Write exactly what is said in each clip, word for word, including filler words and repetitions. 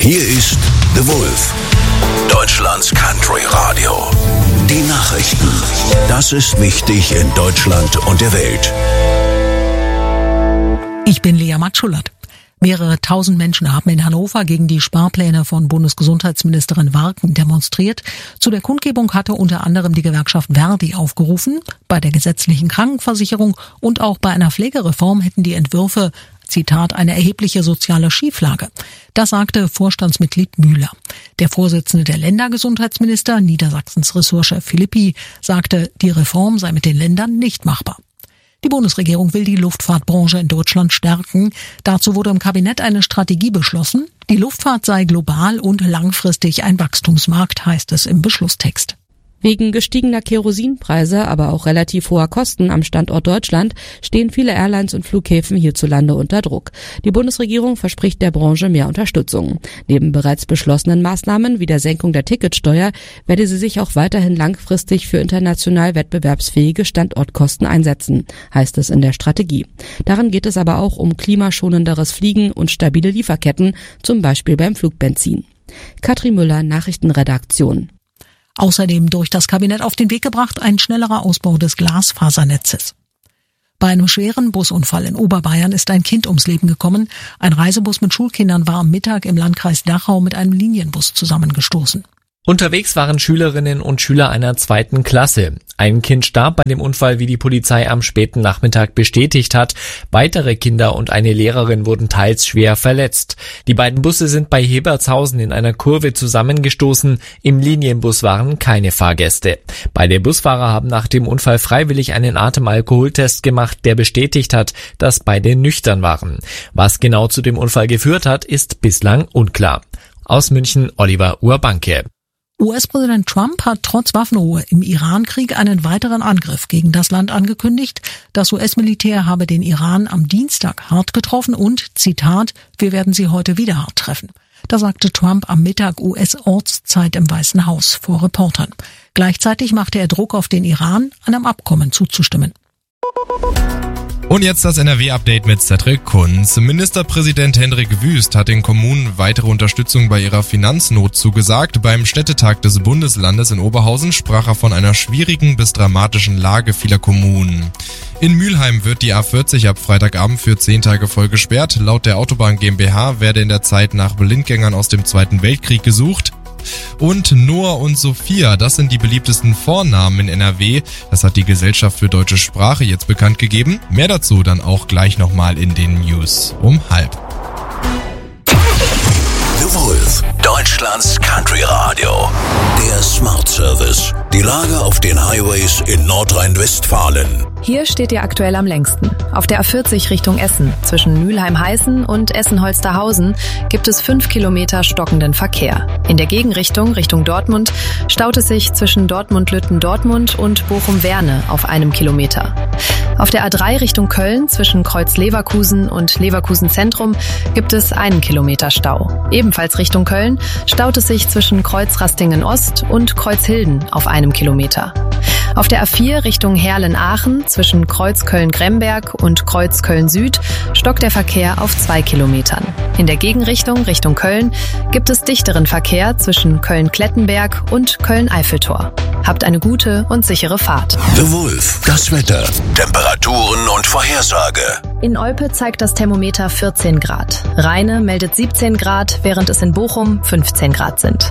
Hier ist The Wolf, Deutschlands Country Radio. Die Nachrichten. Das ist wichtig in Deutschland und der Welt. Ich bin Lea Matschulat. Mehrere tausend Menschen haben in Hannover gegen die Sparpläne von Bundesgesundheitsministerin Warken demonstriert. Zu der Kundgebung hatte unter anderem die Gewerkschaft Verdi aufgerufen. Bei der gesetzlichen Krankenversicherung und auch bei einer Pflegereform hätten die Entwürfe, Zitat, eine erhebliche soziale Schieflage. Das sagte Vorstandsmitglied Müller. Der Vorsitzende der Ländergesundheitsminister, Niedersachsens Ressortchef Philippi, sagte, die Reform sei mit den Ländern nicht machbar. Die Bundesregierung will die Luftfahrtbranche in Deutschland stärken. Dazu wurde im Kabinett eine Strategie beschlossen. Die Luftfahrt sei global und langfristig ein Wachstumsmarkt, heißt es im Beschlusstext. Wegen gestiegener Kerosinpreise, aber auch relativ hoher Kosten am Standort Deutschland stehen viele Airlines und Flughäfen hierzulande unter Druck. Die Bundesregierung verspricht der Branche mehr Unterstützung. Neben bereits beschlossenen Maßnahmen wie der Senkung der Ticketsteuer werde sie sich auch weiterhin langfristig für international wettbewerbsfähige Standortkosten einsetzen, heißt es in der Strategie. Darin geht es aber auch um klimaschonenderes Fliegen und stabile Lieferketten, zum Beispiel beim Flugbenzin. Katrin Müller, Nachrichtenredaktion. Außerdem durch das Kabinett auf den Weg gebracht ein schnellerer Ausbau des Glasfasernetzes. Bei einem schweren Busunfall in Oberbayern ist ein Kind ums Leben gekommen. Ein Reisebus mit Schulkindern war am Mittag im Landkreis Dachau mit einem Linienbus zusammengestoßen. Unterwegs waren Schülerinnen und Schüler einer zweiten Klasse. Ein Kind starb bei dem Unfall, wie die Polizei am späten Nachmittag bestätigt hat. Weitere Kinder und eine Lehrerin wurden teils schwer verletzt. Die beiden Busse sind bei Hebertshausen in einer Kurve zusammengestoßen. Im Linienbus waren keine Fahrgäste. Beide Busfahrer haben nach dem Unfall freiwillig einen Atemalkoholtest gemacht, der bestätigt hat, dass beide nüchtern waren. Was genau zu dem Unfall geführt hat, ist bislang unklar. Aus München, Oliver Urbanke. U S-Präsident Trump hat trotz Waffenruhe im Iran-Krieg einen weiteren Angriff gegen das Land angekündigt. Das U S-Militär habe den Iran am Dienstag hart getroffen und, Zitat, wir werden sie heute wieder hart treffen. Da sagte Trump am Mittag U S-Ortszeit im Weißen Haus vor Reportern. Gleichzeitig machte er Druck auf den Iran, einem Abkommen zuzustimmen. Und jetzt das N R W-Update mit Cedric Kunz. Ministerpräsident Hendrik Wüst hat den Kommunen weitere Unterstützung bei ihrer Finanznot zugesagt. Beim Städtetag des Bundeslandes in Oberhausen sprach er von einer schwierigen bis dramatischen Lage vieler Kommunen. In Mülheim wird die A vierzig ab Freitagabend für zehn Tage voll gesperrt. Laut der Autobahn GmbH werde in der Zeit nach Blindgängern aus dem Zweiten Weltkrieg gesucht. Und Noah und Sophia, das sind die beliebtesten Vornamen in N R W. Das hat die Gesellschaft für deutsche Sprache jetzt bekannt gegeben. Mehr dazu dann auch gleich nochmal in den News um halb. The Wolf, Deutschlands Country Radio. Der Smart Service. Die Lage auf den Highways in Nordrhein-Westfalen. Hier steht ihr aktuell am längsten. Auf der A vierzig Richtung Essen, zwischen Mülheim-Heißen und Essen-Holsterhausen, gibt es fünf Kilometer stockenden Verkehr. In der Gegenrichtung, Richtung Dortmund, staut es sich zwischen Dortmund-Lütten-Dortmund und Bochum-Werne auf einem Kilometer. Auf der A drei Richtung Köln, zwischen Kreuz-Leverkusen und Leverkusen-Zentrum, gibt es einen Kilometer Stau. Ebenfalls Richtung Köln staut es sich zwischen Kreuz-Rastingen-Ost und Kreuzhilden auf einem Kilometer. Auf der A vier Richtung Herlen-Aachen zwischen Kreuz Köln-Gremberg und Kreuz Köln-Süd stockt der Verkehr auf zwei Kilometern. In der Gegenrichtung Richtung Köln gibt es dichteren Verkehr zwischen Köln-Klettenberg und Köln-Eiffeltor. Habt eine gute und sichere Fahrt. The Wolf, das Wetter, Temperaturen und Vorhersage. In Olpe zeigt das Thermometer vierzehn Grad. Rheine meldet siebzehn Grad, während es in Bochum fünfzehn Grad sind.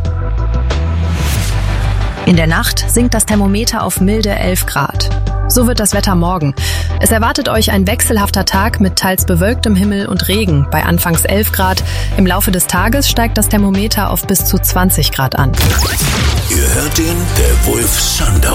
In der Nacht sinkt das Thermometer auf milde elf Grad. So wird das Wetter morgen. Es erwartet euch ein wechselhafter Tag mit teils bewölktem Himmel und Regen bei anfangs elf Grad. Im Laufe des Tages steigt das Thermometer auf bis zu zwanzig Grad an. Ihr hört ihn, der Wolf Sundown.